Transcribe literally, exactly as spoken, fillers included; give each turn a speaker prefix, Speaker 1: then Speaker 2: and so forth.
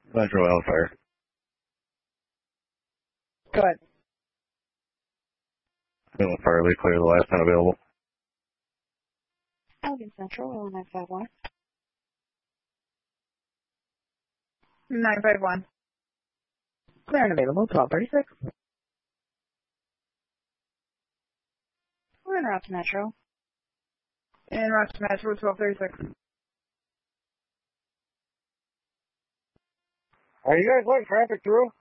Speaker 1: Metro Wildfire.
Speaker 2: Go ahead.
Speaker 1: Inland Fire Lead clear, the last time available.
Speaker 3: Elgin Central, oh nine five one.
Speaker 2: nine five one. Clear and available, twelve thirty-six.
Speaker 3: We're en route to Metro.
Speaker 2: En route to Metro, twelve thirty-six.
Speaker 4: Are you guys letting traffic through?